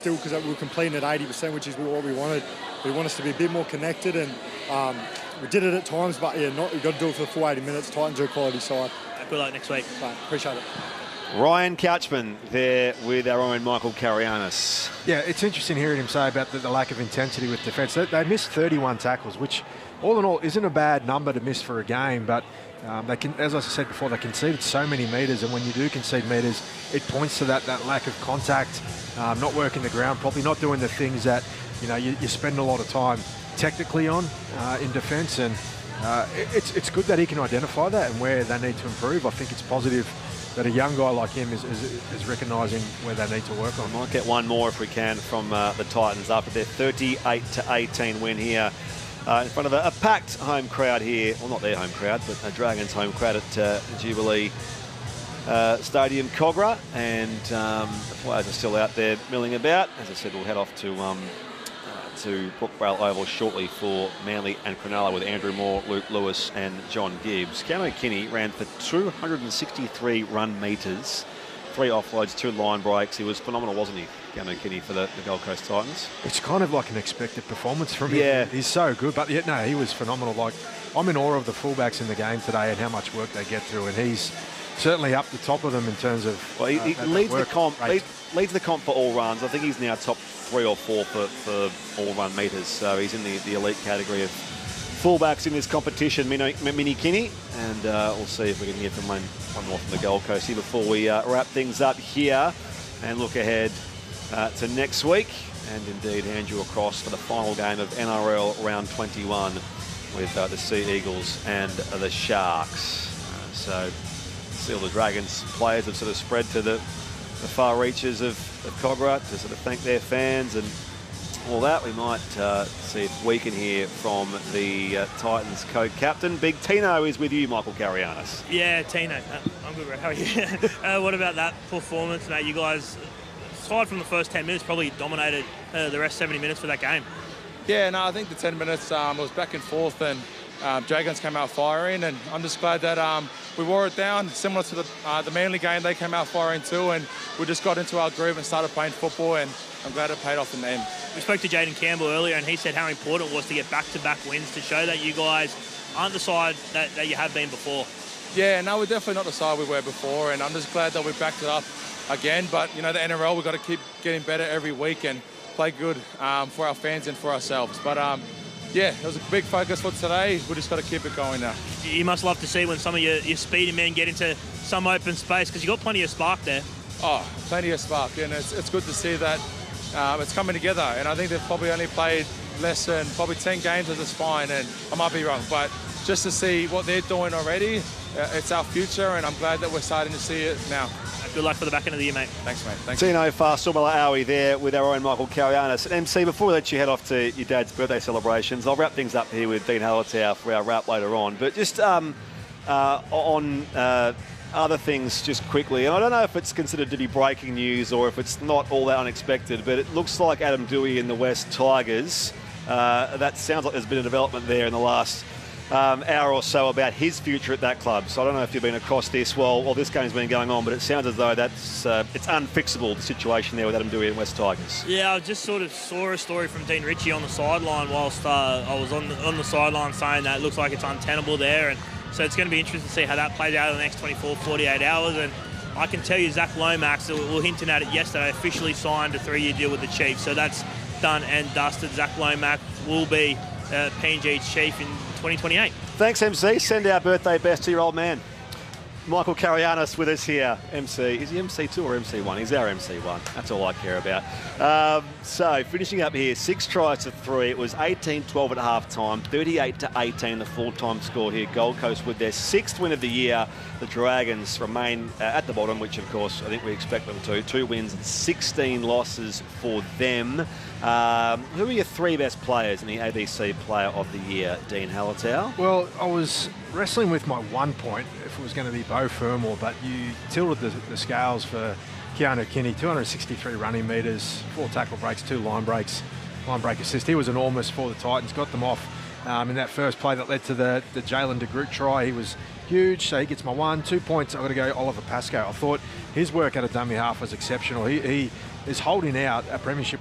still because we were completing at 80%, which is what we wanted. We want us to be a bit more connected, and we did it at times, but yeah, we've got to do it for the full 80 minutes. Titans are a quality side. Good luck next week. Appreciate it. Ryan Couchman there with our own Michael Carianis. Yeah, it's interesting hearing him say about the lack of intensity with defence. They missed 31 tackles, which all in all isn't a bad number to miss for a game, but they can, as I said before, they conceded so many metres, and when you do concede metres, it points to that lack of contact, not working the ground properly, not doing the things that you spend a lot of time technically on in defence, and it's good that he can identify that and where they need to improve. I think it's positive that a young guy like him is recognising where they need to work on. Might get one more if we can from the Titans after their 38-18 win here in front of a packed home crowd here. Well, not their home crowd, but a Dragons home crowd at Jubilee Stadium, Cogra. And the players are still out there milling about. As I said, we'll head off to Brookvale Oval shortly for Manly and Cronulla with Andrew Moore, Luke Lewis and John Gibbs. Camo Kinney ran for 263 run metres, 3 offloads, 2 line breaks. He was phenomenal, wasn't he, Camo Kinney, for the Gold Coast Titans? It's kind of like an expected performance from him. Yeah. He's so good, but yeah, no, he was phenomenal. Like, I'm in awe of the fullbacks in the game today and how much work they get through, and he's certainly up the top of them in terms of... Well, he leads the comp. Leads the comp for all runs. I think he's now top 3 or 4 for all run metres. So he's in the elite category of fullbacks in this competition, Mini Kinney. And we'll see if we can hear from one more from the Gold Coast here before we wrap things up here and look ahead to next week. And indeed hand you across for the final game of NRL round 21 with the Sea Eagles and the Sharks. So see all the Dragons players have sort of spread to the far reaches of Cogra to sort of thank their fans and all that. We might see if we can hear from the Titans co-captain. Big Tino is with you, Michael Carianis. Yeah, Tino. I'm good, bro. How are you? What about that performance, mate? You guys, aside from the first 10 minutes, probably dominated the rest 70 minutes for that game. Yeah, no, I think the 10 minutes was back and forth, and Dragons came out firing, and I'm just glad that we wore it down. Similar to the Manly game, they came out firing too, and we just got into our groove and started playing football, and I'm glad it paid off in the end. We spoke to Jaden Campbell earlier, and he said how important it was to get back-to-back wins to show that you guys aren't the side that you have been before. Yeah, no, we're definitely not the side we were before, and I'm just glad that we backed it up again. But, the NRL, we've got to keep getting better every week and play good for our fans and for ourselves. But, yeah, it was a big focus for today. We just got to keep it going now. You must love to see when some of your speedy men get into some open space, because you've got plenty of spark there. Oh, plenty of spark, and it's good to see that it's coming together. And I think they've probably only played less than probably 10 games as a spine, and I might be wrong, but just to see what they're doing already, it's our future, and I'm glad that we're starting to see it now. Good luck for the back end of the year, mate. Thanks, mate. Thanks. Tino Farsumala Aui there with our own Michael Carianis. And MC, before we let you head off to your dad's birthday celebrations, I'll wrap things up here with Dean Hallertau for our wrap later on. But just on other things just quickly, and I don't know if it's considered to be breaking news or if it's not all that unexpected, but it looks like Adam Doueihi in the West Tigers, that sounds like there's been a development there in the last hour or so about his future at that club. So I don't know if you've been across this while this game's been going on, but it sounds as though that's it's unfixable, the situation there with Adam Doueihi and West Tigers. Yeah, I just sort of saw a story from Dean Ritchie on the sideline whilst I was on the sideline saying that it looks like it's untenable there, and so it's going to be interesting to see how that plays out in the next 24, 48 hours. And I can tell you Zach Lomax, we were hinting at it yesterday, officially signed a 3-year deal with the Chiefs. So that's done and dusted. Zach Lomax will be PNG's chief in 2028. Thanks, MC. Send our birthday best to your old man. Michael Carianis with us here, MC. Is he MC2 or MC1? He's our MC1. That's all I care about. So, finishing up here, 6 tries to 3. It was 18-12 at half-time, 38-18 the full-time score here. Gold Coast with their 6th win of the year. The Dragons remain at the bottom, which, of course, I think we expect them to. 2 wins and 16 losses for them. Who are your 3 best players in the ABC Player of the Year, Dean Hallertau? Well, I was wrestling with my 1 point, if it was going to be Beau Fermor, but you tilted the scales for Keanu Kinney. 263 running metres, 4 tackle breaks, 2 line breaks, line break assist. He was enormous for the Titans, got them off in that first play that led to the Jalen de Groot try. He was huge, so he gets my 1. 2 points, I've got to go Oliver Pascoe. I thought his work out of dummy half was exceptional. He is holding out a premiership